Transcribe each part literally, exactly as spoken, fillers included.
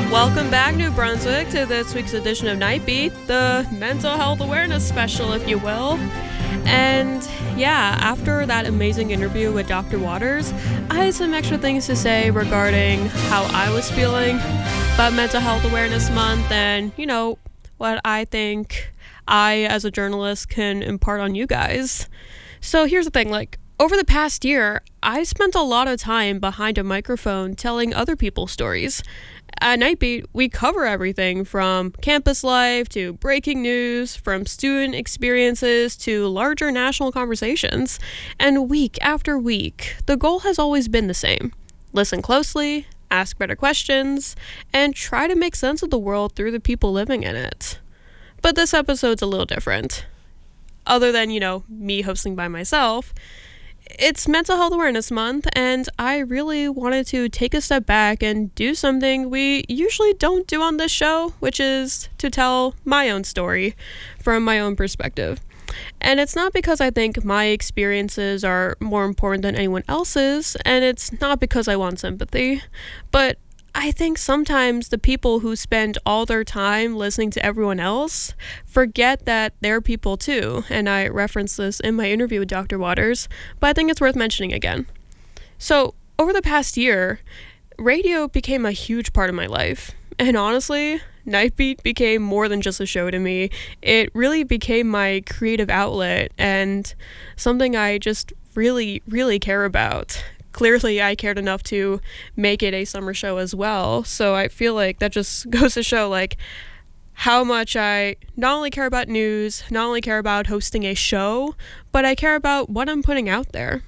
Welcome back, New Brunswick, to this week's edition of Nightbeat, the mental health awareness special, if you will. And yeah, after that amazing interview with Doctor Waters, I had some extra things to say regarding how I was feeling about Mental Health Awareness Month and, you know, what I think I, as a journalist, can impart on you guys. So here's the thing, like, over the past year, I spent a lot of time behind a microphone telling other people's stories. At Nightbeat, we cover everything from campus life to breaking news, from student experiences to larger national conversations. And week after week, the goal has always been the same. Listen closely, ask better questions, and try to make sense of the world through the people living in it. But this episode's a little different. Other than, you know, me hosting by myself, it's Mental Health Awareness Month, and I really wanted to take a step back and do something we usually don't do on this show, which is to tell my own story from my own perspective. And it's not because I think my experiences are more important than anyone else's, and it's not because I want sympathy, but I think sometimes the people who spend all their time listening to everyone else forget that they're people too, and I referenced this in my interview with Doctor Waters, but I think it's worth mentioning again. So, over the past year, radio became a huge part of my life, and honestly, Nightbeat became more than just a show to me. It really became my creative outlet and something I just really, really care about. Clearly, I cared enough to make it a summer show as well, so I feel like that just goes to show, like, how much I not only care about news, not only care about hosting a show, but I care about what I'm putting out there.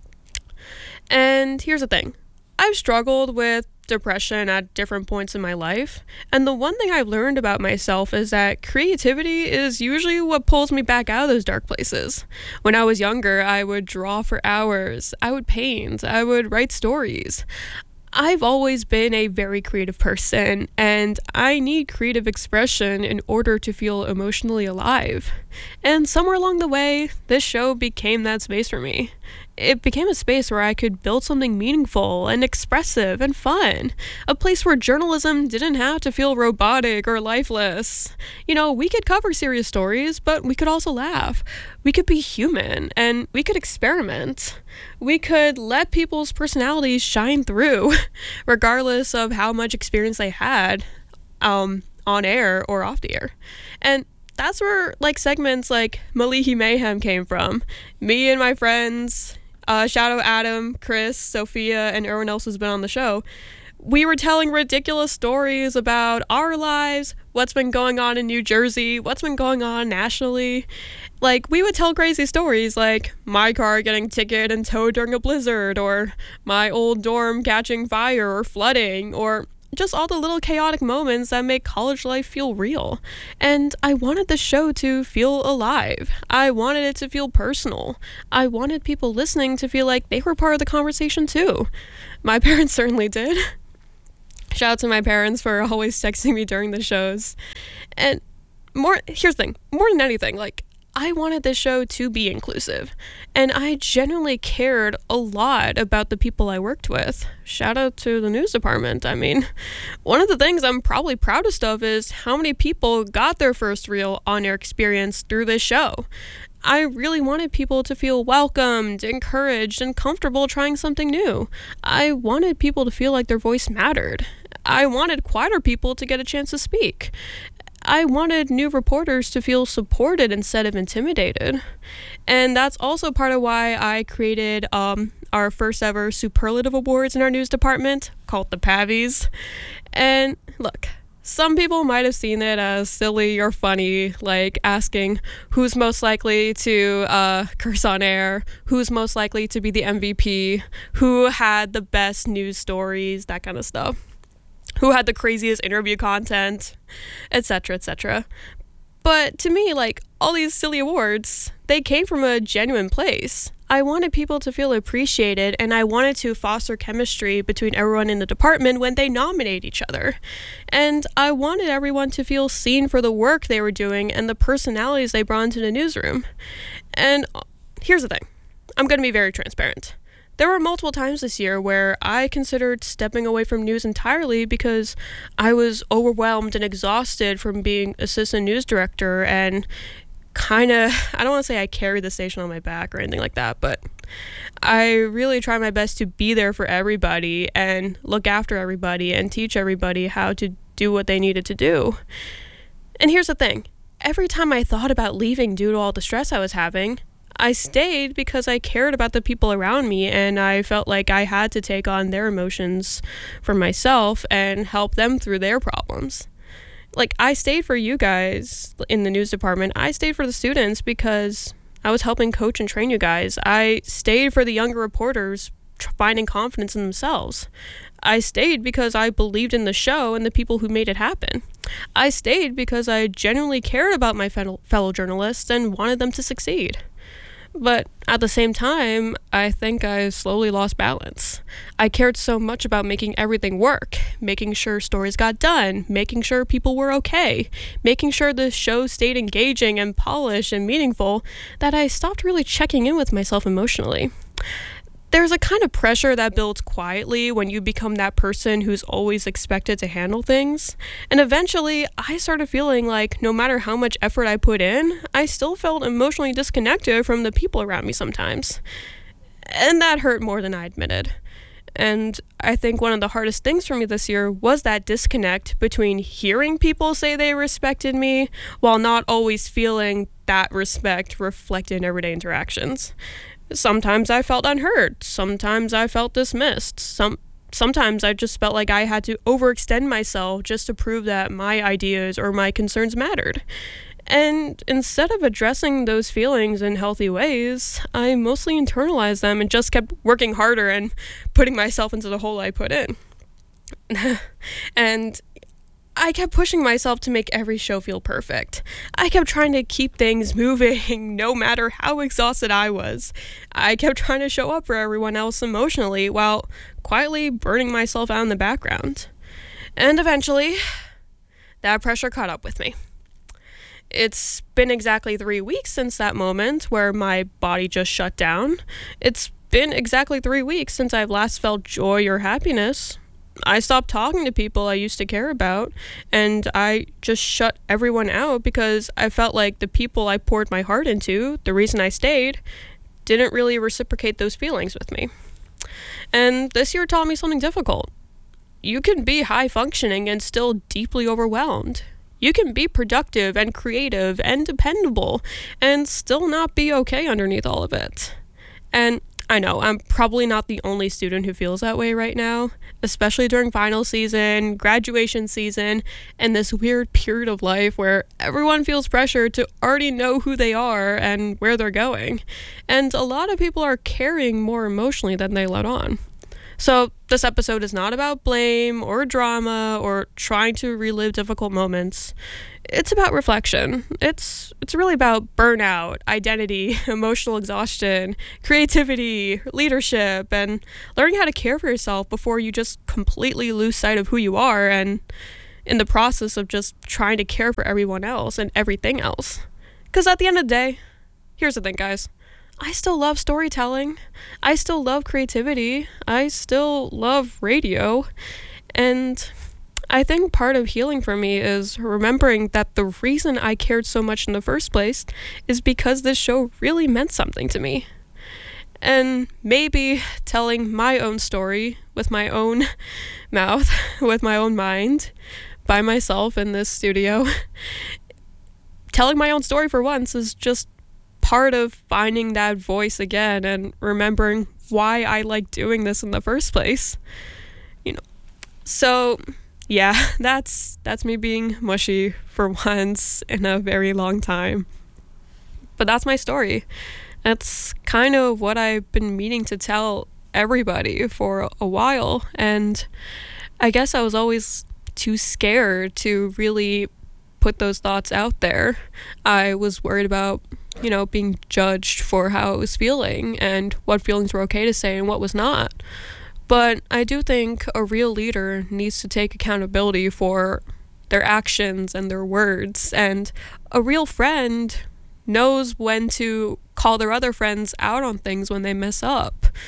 And here's the thing. I've struggled with depression at different points in my life, and the one thing I've learned about myself is that creativity is usually what pulls me back out of those dark places. When I was younger, I would draw for hours, I would paint, I would write stories. I've always been a very creative person, and I need creative expression in order to feel emotionally alive. And somewhere along the way, this show became that space for me. It became a space where I could build something meaningful and expressive and fun. A place where journalism didn't have to feel robotic or lifeless. You know, we could cover serious stories, but we could also laugh. We could be human, and we could experiment. We could let people's personalities shine through, regardless of how much experience they had um, on air or off the air. And that's where, like, segments like Malihi Mayhem came from. Me and my friends, uh, shout out Adam, Chris, Sophia, and everyone else who's been on the show. We were telling ridiculous stories about our lives, what's been going on in New Jersey, what's been going on nationally. Like, we would tell crazy stories like my car getting ticketed and towed during a blizzard, or my old dorm catching fire or flooding, or just all the little chaotic moments that make college life feel real. And I wanted the show to feel alive. I wanted it to feel personal. I wanted people listening to feel like they were part of the conversation too. My parents certainly did. Shout out to my parents for always texting me during the shows. And more, here's the thing, more than anything, like, I wanted this show to be inclusive, and I genuinely cared a lot about the people I worked with. Shout out to the news department. I mean, one of the things I'm probably proudest of is how many people got their first real on-air experience through this show. I really wanted people to feel welcomed, encouraged, and comfortable trying something new. I wanted people to feel like their voice mattered. I wanted quieter people to get a chance to speak. I wanted new reporters to feel supported instead of intimidated. And that's also part of why I created um, our first ever superlative awards in our news department, called the Pavies. And look, some people might have seen it as silly or funny, like asking who's most likely to uh, curse on air, who's most likely to be the M V P, who had the best news stories, that kind of stuff. Who had the craziest interview content, et cetera, et cetera. But to me, like, all these silly awards, they came from a genuine place. I wanted people to feel appreciated, and I wanted to foster chemistry between everyone in the department when they nominate each other. And I wanted everyone to feel seen for the work they were doing and the personalities they brought into the newsroom. And here's the thing. I'm going to be very transparent. There were multiple times this year where I considered stepping away from news entirely because I was overwhelmed and exhausted from being assistant news director and kind of, I don't want to say I carried the station on my back or anything like that, but I really try my best to be there for everybody and look after everybody and teach everybody how to do what they needed to do. And here's the thing. Every time I thought about leaving due to all the stress I was having, I stayed because I cared about the people around me and I felt like I had to take on their emotions for myself and help them through their problems. Like, I stayed for you guys in the news department. I stayed for the students because I was helping coach and train you guys. I stayed for the younger reporters finding confidence in themselves. I stayed because I believed in the show and the people who made it happen. I stayed because I genuinely cared about my fellow journalists and wanted them to succeed. But at the same time, I think I slowly lost balance. I cared so much about making everything work, making sure stories got done, making sure people were okay, making sure the show stayed engaging and polished and meaningful, that I stopped really checking in with myself emotionally. There's a kind of pressure that builds quietly when you become that person who's always expected to handle things. And eventually, I started feeling like no matter how much effort I put in, I still felt emotionally disconnected from the people around me sometimes. And that hurt more than I admitted. And I think one of the hardest things for me this year was that disconnect between hearing people say they respected me while not always feeling that respect reflected in everyday interactions. Sometimes I felt unheard. Sometimes I felt dismissed. Some sometimes I just felt like I had to overextend myself just to prove that my ideas or my concerns mattered. And instead of addressing those feelings in healthy ways, I mostly internalized them and just kept working harder and putting myself into the hole I put in. And I kept pushing myself to make every show feel perfect. I kept trying to keep things moving no matter how exhausted I was. I kept trying to show up for everyone else emotionally while quietly burning myself out in the background. And eventually, that pressure caught up with me. It's been exactly three weeks since that moment where my body just shut down. It's been exactly three weeks since I've last felt joy or happiness. I stopped talking to people I used to care about, and I just shut everyone out because I felt like the people I poured my heart into, the reason I stayed, didn't really reciprocate those feelings with me. And this year taught me something difficult. You can be high functioning and still deeply overwhelmed. You can be productive and creative and dependable and still not be okay underneath all of it. And I know, I'm probably not the only student who feels that way right now, especially during final season, graduation season, and this weird period of life where everyone feels pressure to already know who they are and where they're going. And a lot of people are carrying more emotionally than they let on. So this episode is not about blame or drama or trying to relive difficult moments. It's about reflection. It's it's really about burnout, identity, emotional exhaustion, creativity, leadership, and learning how to care for yourself before you just completely lose sight of who you are and in the process of just trying to care for everyone else and everything else. Because at the end of the day, here's the thing, guys. I still love storytelling. I still love creativity. I still love radio. And I think part of healing for me is remembering that the reason I cared so much in the first place is because this show really meant something to me. And maybe telling my own story with my own mouth, with my own mind, by myself in this studio, telling my own story for once is just part of finding that voice again and remembering why I like doing this in the first place. You know, so yeah, that's that's me being mushy for once in a very long time. But that's my story. That's kind of what I've been meaning to tell everybody for a while, and I guess I was always too scared to really put those thoughts out there. I was worried about, you know, being judged for how I was feeling and what feelings were okay to say and what was not. But I do think a real leader needs to take accountability for their actions and their words, and a real friend knows when to call their other friends out on things when they mess up.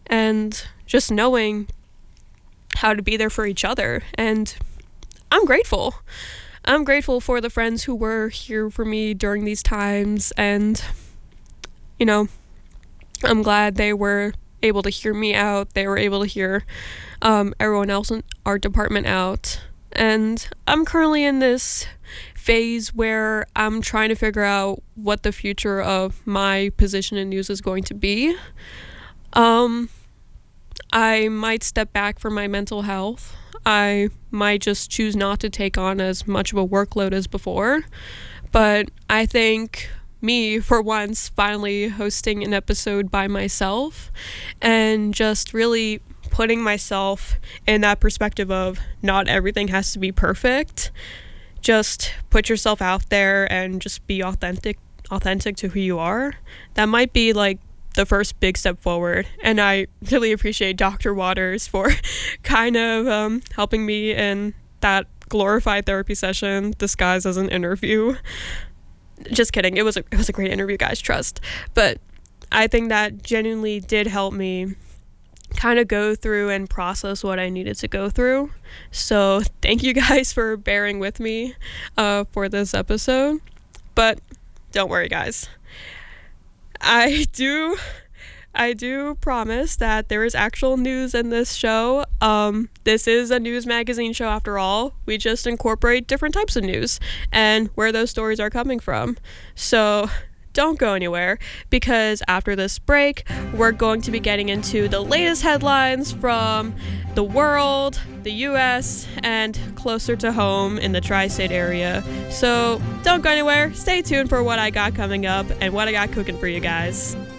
and just knowing how to be there for each other. And I'm grateful. I'm grateful for the friends who were here for me during these times, and you know, I'm glad they were able to hear me out. They were able to hear um, everyone else in our department out. And I'm currently in this phase where I'm trying to figure out what the future of my position in news is going to be. Um, I might step back from my mental health. I might just choose not to take on as much of a workload as before. But I think me, for once, finally hosting an episode by myself and just really putting myself in that perspective of not everything has to be perfect. Just put yourself out there and just be authentic authentic to who you are. That might be like the first big step forward. And I really appreciate Doctor Waters for kind of um, helping me in that glorified therapy session disguised as an interview. Just kidding. It was a, it was a great interview, guys, trust. But I think that genuinely did help me kind of go through and process what I needed to go through. So thank you guys for bearing with me uh, for this episode. But don't worry, guys. I do I do promise that there is actual news in this show. Um, this is a news magazine show after all. We just incorporate different types of news and where those stories are coming from. So don't go anywhere, because after this break, we're going to be getting into the latest headlines from the world, the U S, and closer to home in the tri-state area. So don't go anywhere. Stay tuned for what I got coming up and what I got cooking for you guys.